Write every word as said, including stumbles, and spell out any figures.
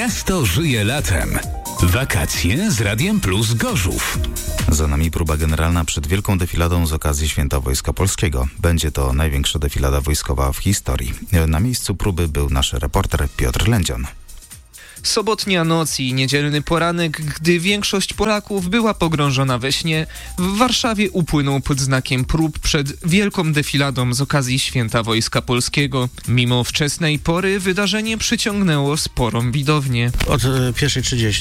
Miasto żyje latem. Wakacje z Radiem Plus Gorzów. Za nami próba generalna przed wielką defiladą z okazji Święta Wojska Polskiego. Będzie to największa defilada wojskowa w historii. Na miejscu próby był nasz reporter Piotr Lędzion. Sobotnia noc i niedzielny poranek, gdy większość Polaków była pogrążona we śnie, w Warszawie upłynął pod znakiem prób przed wielką defiladą z okazji Święta Wojska Polskiego. Mimo wczesnej pory wydarzenie przyciągnęło sporą widownię. Od pierwszej trzydzieści